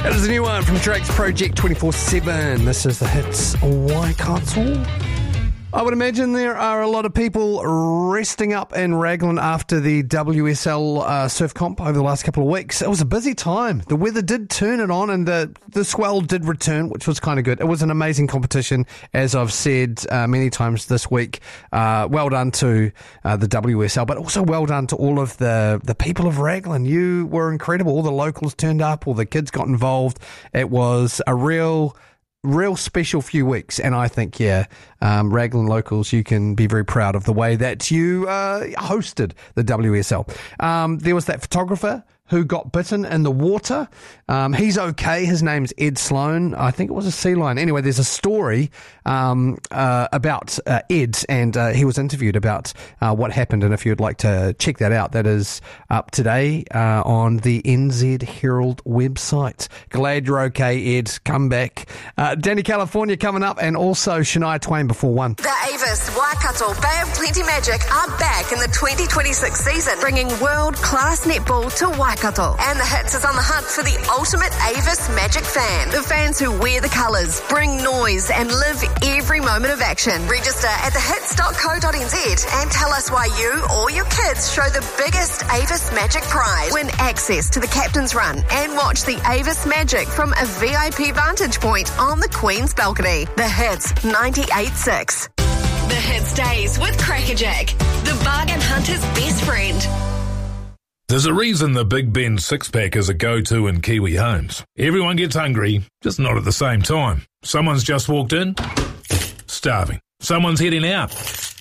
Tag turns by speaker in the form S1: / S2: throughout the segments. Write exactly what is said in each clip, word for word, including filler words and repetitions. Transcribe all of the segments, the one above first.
S1: That is a new one from Drake's Project twenty-four seven. This is the hits Waikato. I would imagine there are a lot of people resting up in Raglan after the W S L uh, surf comp over the last couple of weeks. It was a busy time. The weather did turn it on and the, the swell did return, which was kind of good. It was an amazing competition, as I've said uh, many times this week. Uh, well done to uh, the W S L, but also well done to all of the, the people of Raglan. You were incredible. All the locals turned up, all the kids got involved. It was a real... Real special few weeks, and I think, yeah, um, Raglan locals, you can be very proud of the way that you uh, hosted the W S L. Um, there was that photographer who got bitten in the water. Um, he's okay. His name's Ed Sloan. I think it was a sea lion. Anyway, there's a story um, uh, about uh, Ed, and uh, he was interviewed about uh, what happened. And if you'd like to check that out, that is up today uh, on the N Z Herald website. Glad you're okay, Ed. Come back. Uh, Danny California coming up, and also Shania Twain before one.
S2: The Avis Waikato Bay of Plenty Magic are back in the twenty twenty-six season, bringing world-class netball to Waikato. And the Hits is on the hunt for the ultimate Avis Magic fan. The fans who wear the colours, bring noise and live every moment of action. Register at the hits dot co dot n z and tell us why you or your kids show the biggest Avis Magic pride. Win access to the Captain's Run and watch the Avis Magic from a V I P vantage point on the Queen's balcony. The Hits ninety-eight point six. The Hits Days with Crackerjack, the bargain hunter's best friend.
S3: There's a reason the Big Ben six-pack is a go-to in Kiwi homes. Everyone gets hungry, just not at the same time. Someone's just walked in, starving. Someone's heading out,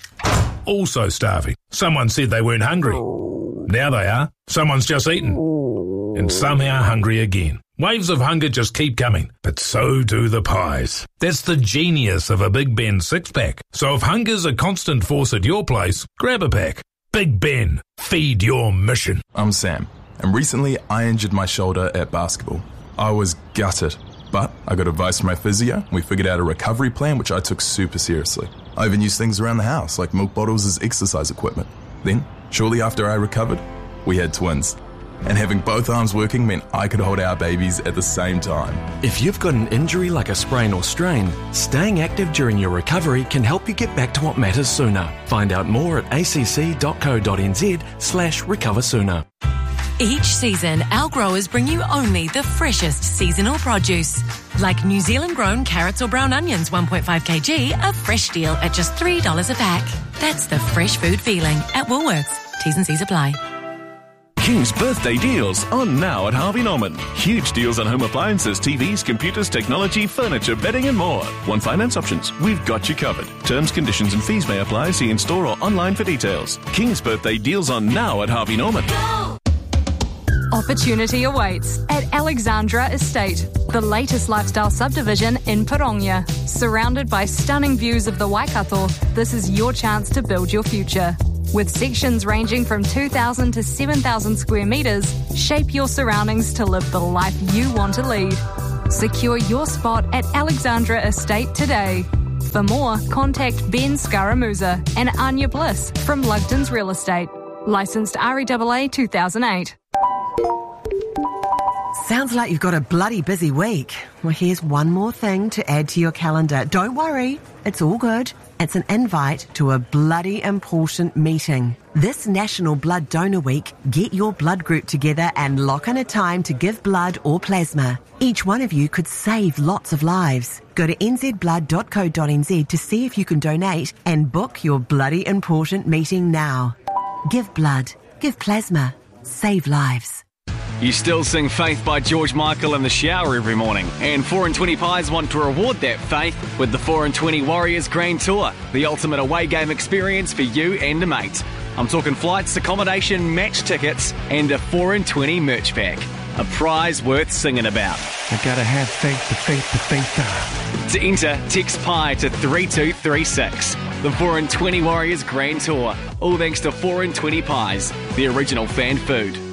S3: also starving. Someone said they weren't hungry. Now they are. Someone's just eaten, and somehow hungry again. Waves of hunger just keep coming, but so do the pies. That's the genius of a Big Ben six-pack. So if hunger's a constant force at your place, grab a pack. Big Ben, feed your mission.
S4: I'm Sam, and recently I injured my shoulder at basketball. I was gutted, but I got advice from my physio. We figured out a recovery plan, which I took super seriously. I even used things around the house, like milk bottles as exercise equipment. Then, shortly after I recovered, we had twins. And having both arms working meant I could hold our babies at the same time.
S5: If you've got an injury like a sprain or strain, staying active during your recovery can help you get back to what matters sooner. Find out more at a c c dot co dot n z slash recover sooner.
S6: Each season, our growers bring you only the freshest seasonal produce. Like New Zealand grown carrots or brown onions one point five kilograms, a fresh deal at just three dollars a pack. That's the fresh food feeling at Woolworths. T's and C's apply.
S7: King's birthday deals on now at Harvey Norman. Huge deals on home appliances, T Vs, computers, technology, furniture, bedding and more. One finance options. We've got you covered. Terms, conditions and fees may apply. See in-store or online for details. King's birthday deals on now at Harvey Norman.
S8: Opportunity awaits at Alexandra Estate, the latest lifestyle subdivision in Pirongia. Surrounded by stunning views of the Waikato, this is your chance to build your future. With sections ranging from two thousand to seven thousand square metres, shape your surroundings to live the life you want to lead. Secure your spot at Alexandra Estate today. For more, contact Ben Scaramuza and Anya Bliss from Lugden's Real Estate. Licensed R E A A two thousand eight.
S9: Sounds like you've got a bloody busy week. Well, here's one more thing to add to your calendar. Don't worry, it's all good. It's an invite to a bloody important meeting. This National Blood Donor Week, get your blood group together and lock in a time to give blood or plasma. Each one of you could save lots of lives. Go to n z blood dot co dot n z to see if you can donate and book your bloody important meeting now. Give blood, give plasma, save lives.
S10: You still sing Faith by George Michael in the shower every morning. And four and twenty Pies want to reward that faith with the four and twenty Warriors Grand Tour, the ultimate away game experience for you and a mate. I'm talking flights, accommodation, match tickets, and a four and twenty merch pack. A prize worth singing about.
S11: I gotta have faith, the faith, the faith.
S10: To enter, text Pie to three two three six. The four and twenty Warriors Grand Tour. All thanks to four and twenty Pies, the original fan food.